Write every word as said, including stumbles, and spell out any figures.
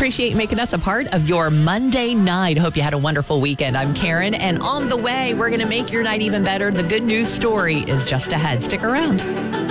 appreciate you making us a part of your Monday night. Hope you had a wonderful weekend. I'm Karen, and on the way, we're going to make your night even better. The good news story is just ahead. Stick around.